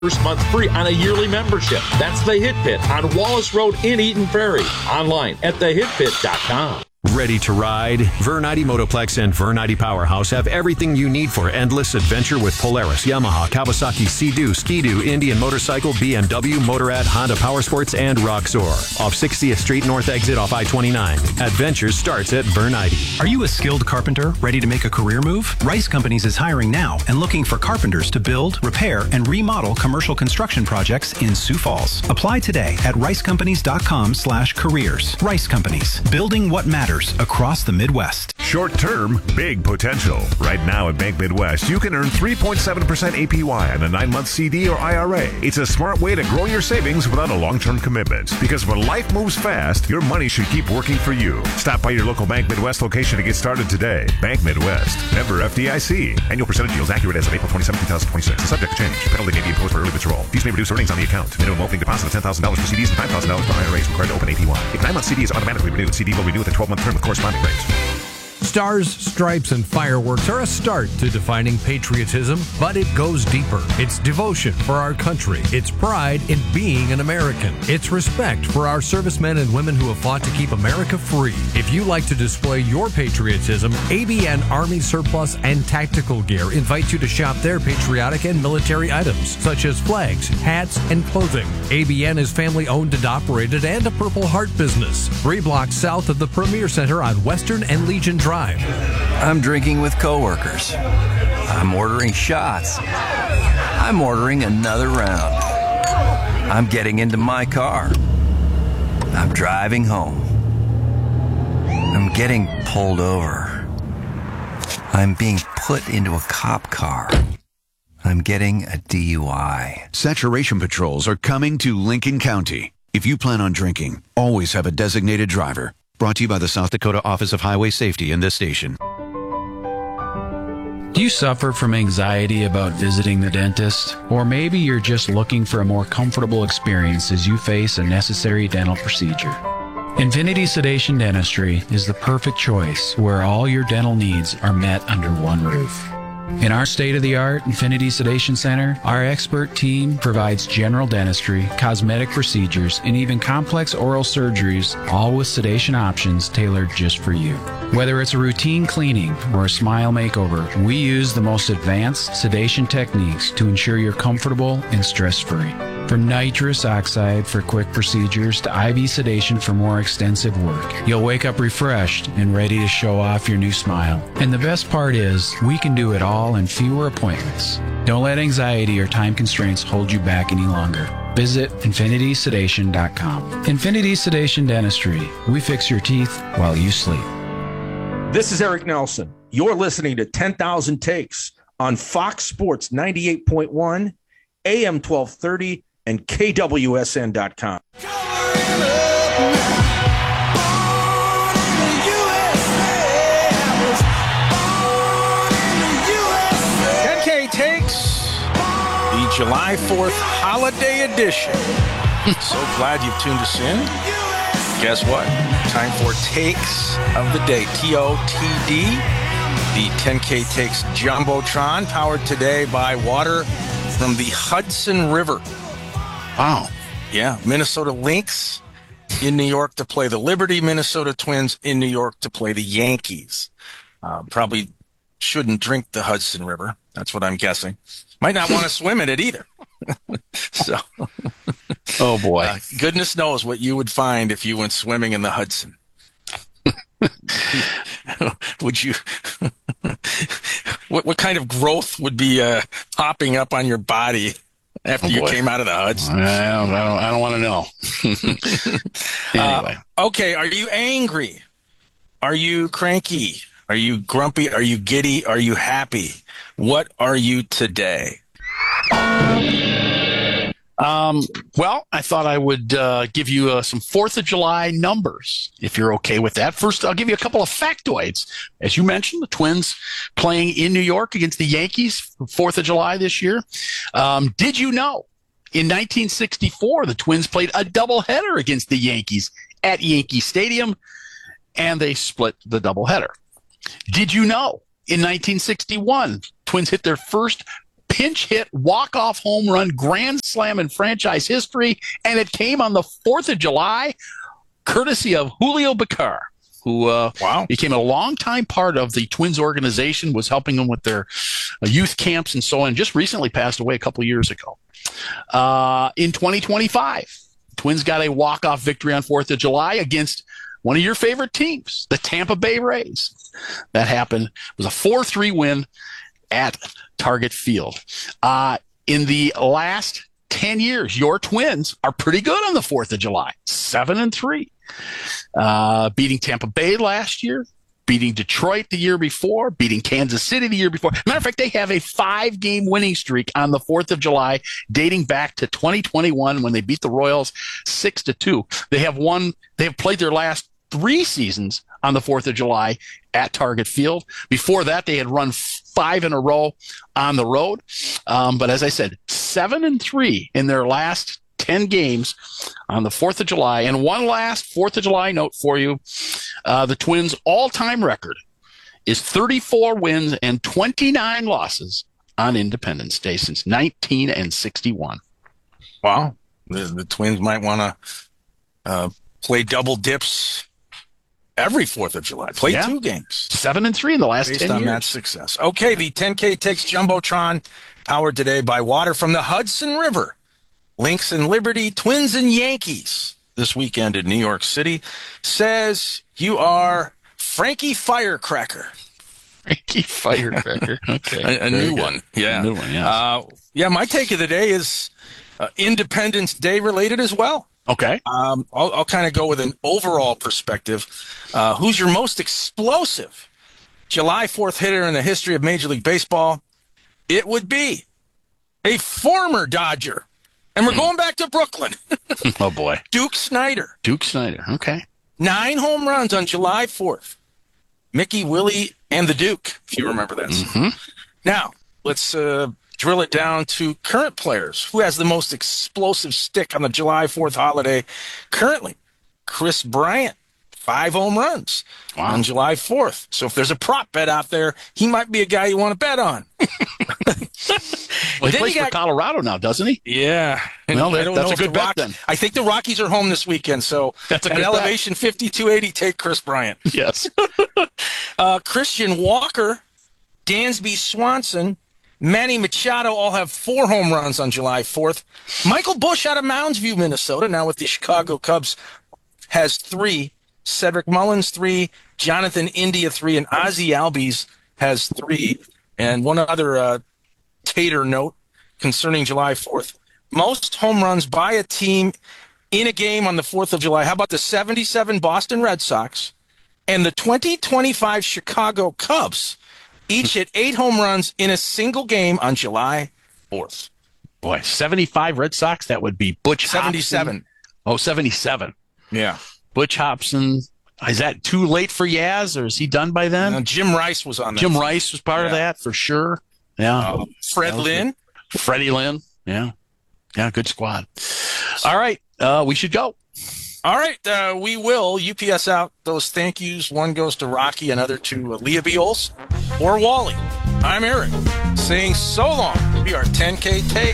First month free on a yearly membership. That's the Hit Pit on Wallace Road in Eden Prairie. Online at thehitpit.com. Ready to ride? Vernite Motoplex and Vernite Powerhouse have everything you need for endless adventure with Polaris, Yamaha, Kawasaki, Sea-Doo, Ski-Doo, Indian Motorcycle, BMW, Motorrad, Honda Powersports, and Roxor. Off 60th Street North exit off I-29. Adventure starts at Vernite. Are you a skilled carpenter ready to make a career move? Rice Companies is hiring now and looking for carpenters to build, repair, and remodel commercial construction projects in Sioux Falls. Apply today at ricecompanies.com/careers. Rice Companies, building what matters across the Midwest. Short term, big potential. Right now at Bank Midwest, you can earn 3.7% APY on a 9-month CD or IRA. It's a smart way to grow your savings without a long-term commitment. Because when life moves fast, your money should keep working for you. Stop by your local Bank Midwest location to get started today. Bank Midwest, member FDIC. Annual percentage yields accurate as of April 27, 2026. Subject to change. Penalty may be imposed for early withdrawal. These may reduce earnings on the account. Minimum opening deposit of $10,000 for CDs and $5,000 for IRAs required to open APY. If 9-month CD is automatically renewed, CD will renew with a 12-month term with corresponding rates. Stars, stripes, and fireworks are a start to defining patriotism, but it goes deeper. It's devotion for our country. It's pride in being an American. It's respect for our servicemen and women who have fought to keep America free. If you like to display your patriotism, ABN Army Surplus and Tactical Gear invites you to shop their patriotic and military items, such as flags, hats, and clothing. ABN is family-owned and operated and a Purple Heart business. 3 blocks south of the Premier Center on Western and Legion Drive. I'm drinking with coworkers. I'm ordering shots. I'm ordering another round. I'm getting into my car. I'm driving home. I'm getting pulled over. I'm being put into a cop car. I'm getting a DUI. Saturation patrols are coming to Lincoln County. If you plan on drinking, always have a designated driver. Brought to you by the South Dakota Office of Highway Safety and this station. Do you suffer from anxiety about visiting the dentist? Or maybe you're just looking for a more comfortable experience as you face a necessary dental procedure. Infinity Sedation Dentistry is the perfect choice where all your dental needs are met under one roof. In our state-of-the-art Infinity Sedation Center, our expert team provides general dentistry, cosmetic procedures, and even complex oral surgeries, all with sedation options tailored just for you. Whether it's a routine cleaning or a smile makeover, we use the most advanced sedation techniques to ensure you're comfortable and stress-free. From nitrous oxide for quick procedures to IV sedation for more extensive work, you'll wake up refreshed and ready to show off your new smile. And the best part is, we can do it all in fewer appointments. Don't let anxiety or time constraints hold you back any longer. Visit infinitysedation.com. Infinity Sedation Dentistry. We fix your teeth while you sleep. This is Eric Nelson. You're listening to 10,000 Takes on Fox Sports 98.1, AM 1230, and KWSN.com. July 4th holiday edition. So glad you've tuned us in. Guess what? Time for Takes of the Day. TOTD. The 10K Takes Jumbotron, powered today by water from the Hudson River. Wow. Yeah. Minnesota Lynx in New York to play the Liberty. Minnesota Twins in New York to play the Yankees. Probably shouldn't drink the Hudson River. That's what I'm guessing. Might not want to swim in it either. So, oh boy, goodness knows what you would find if you went swimming in the Hudson. Would you? What kind of growth would be popping up on your body after you came out of the Hudson? I don't want to know. Anyway, okay. Are you angry? Are you cranky? Are you grumpy? Are you giddy? Are you happy? What are you today? Well, I thought I would give you some 4th of July numbers, if you're okay with that. First, I'll give you a couple of factoids. As you mentioned, the Twins playing in New York against the Yankees for 4th of July this year. Did you know in 1964, the Twins played a doubleheader against the Yankees at Yankee Stadium, and they split the doubleheader? Did you know in 1961, Twins hit their first pinch hit, walk-off home run, grand slam in franchise history, and it came on the 4th of July, courtesy of Julio Becar, who became a longtime part of the Twins organization, was helping them with their youth camps and so on, just recently passed away a couple of years ago. In 2025, Twins got a walk-off victory on 4th of July against one of your favorite teams, the Tampa Bay Rays. That happened. It was a 4-3 win at Target Field. In the last 10 years, your Twins are pretty good on the 4th of July, 7-3. Beating Tampa Bay last year, beating Detroit the year before, beating Kansas City the year before. Matter of fact, they have a 5-game winning streak on the 4th of July, dating back to 2021 when they beat the Royals 6-2. They have played their last 3 seasons on the 4th of July at Target Field. Before that, they had run 5 in a row on the road. But as I said, 7-3 in their last 10 games on the 4th of July. And one last 4th of July note for you. The Twins' all-time record is 34 wins and 29 losses on Independence Day since 1961. Wow. The Twins might want to play double dips every 4th of July. Play 2 games. 7-3 in the last 10 years. Based on that success. Okay, the 10K Takes Jumbotron, powered today by water from the Hudson River. Lynx and Liberty, Twins and Yankees this weekend in New York City. Says you are Frankie Firecracker. Frankie Firecracker. Okay. A new one. Yeah. A new one, yes. My take of the day is Independence Day related as well. Okay. I'll kind of go with an overall perspective. Who's your most explosive July 4th hitter in the history of Major League Baseball? It would be a former Dodger. And we're going back to Brooklyn. Oh, boy. Duke Snider. Duke Snider. Okay. 9 home runs on July 4th. Mickey, Willie, and the Duke, if you remember that. Mm-hmm. Now, let's drill it down to current players. Who has the most explosive stick on the July 4th holiday currently? Chris Bryant. 5 home runs on July 4th. So if there's a prop bet out there, he might be a guy you want to bet on. Well, he plays for Colorado now, doesn't he? Yeah. Well, that's a good bet then. I think the Rockies are home this weekend, so that's a good elevation 5280, take Chris Bryant. Yes. Christian Walker, Dansby Swanson, Manny Machado all have 4 home runs on July 4th. Michael Busch out of Mounds View, Minnesota, now with the Chicago Cubs, has 3. Cedric Mullins 3, Jonathan India 3, and Ozzie Albies has 3. And one other tater note concerning July 4th. Most home runs by a team in a game on the 4th of July. How about the 77 Boston Red Sox and the 2025 Chicago Cubs? Each hit 8 home runs in a single game on July 4th. Boy, 75 Red Sox, that would be Butch 77. Hobson. Oh, 77. Yeah. Butch Hobson. Is that too late for Yaz, or is he done by then? Jim Rice was on that. Jim Rice was part of that, for sure. Yeah. Fred Lynn. Freddie Lynn. Yeah. Yeah, good squad. All right. We should go. All right. We will UPS out those thank yous. One goes to Rocky, another to Leah Beals or Wally. I'm Eric saying so long. It'll be our 10K take.